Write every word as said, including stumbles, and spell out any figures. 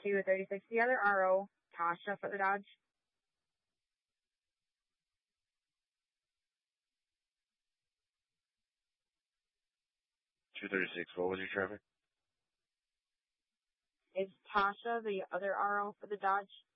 two thirty-six, the other R O, Tasha for the Dodge. two thirty-six, what was your traffic? Is Tasha the other R O for the Dodge?